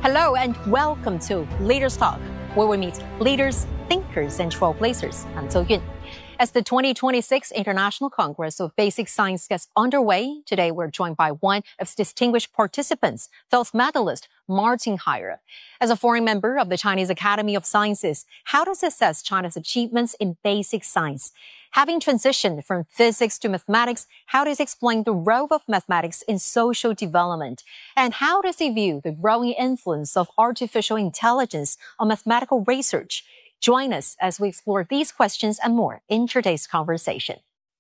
Hello and welcome to Leaders Talk, where we meet leaders, thinkers, and trailblazers. I'm Zhou Yun. As the 2026 International Congress of Basic Science gets underway, today we're joined by one of its distinguished participants, Fields medalist Martin Heyer. As a foreign member of the Chinese Academy of Sciences, how does it assess China's achievements in basic science? Having transitioned from physics to mathematics, how does he explain the role of mathematics in social development? And how does he view the growing influence of artificial intelligence on mathematical research? Join us as we explore these questions and more in today's conversation.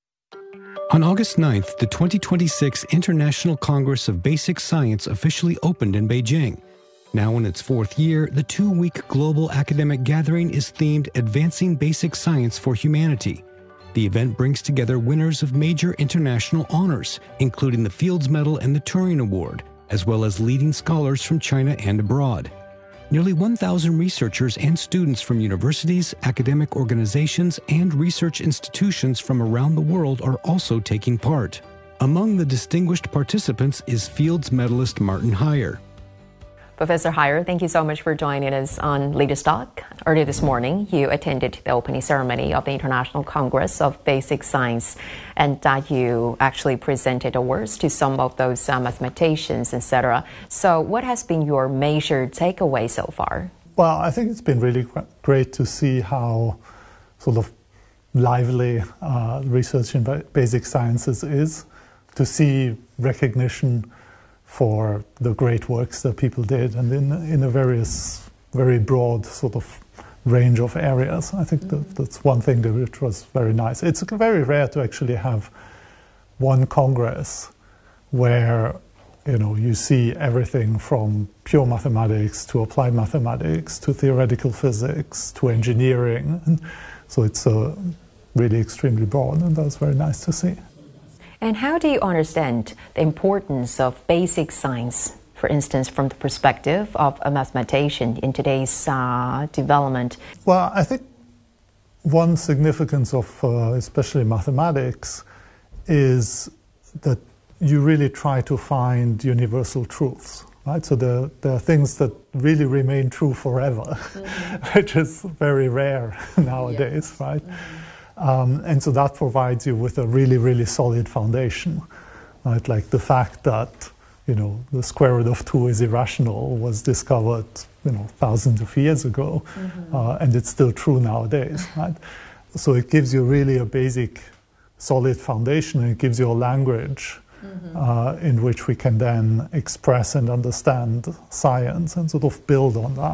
On August 9th, the 2026 International Congress of Basic Science officially opened in Beijing. Now in its fourth year, the two-week global academic gathering is themed Advancing Basic Science for Humanity. The event brings together winners of major international honors, including the Fields Medal and the Turing Award, as well as leading scholars from China and abroad. Nearly 1,000 researchers and students from universities, academic organizations, and research institutions from around the world are also taking part. Among the distinguished participants is Fields medalist Martin Heyer. Professor Heyer, thank you so much for joining us on Leaders Talk. Earlier this morning, you attended the opening ceremony of the International Congress of Basic Science, and you actually presented awards to some of those mathematicians, etc. So what has been your major takeaway so far? Well, I think it's been really great to see how sort of lively research in basic sciences is, to see recognition for the great works that people did, and in a very broad sort of range of areas. I think that's one thing which was very nice. It's very rare to actually have one congress where you see everything from pure mathematics to applied mathematics to theoretical physics to engineering. And so it's really extremely broad, and that's very nice to see. And how do you understand the importance of basic science, for instance, from the perspective of a mathematician in today's development? Well, I think one significance of especially mathematics is that you really try to find universal truths, right? So there are things that really remain true forever, which is very rare nowadays, yes. Right? And so that provides you with a really solid foundation, right? Like the fact that, the square root of 2 is irrational was discovered, thousands of years ago, and it's still true nowadays, right? So it gives you really a basic, solid foundation, and it gives you a language in which we can then express and understand science and sort of build on that.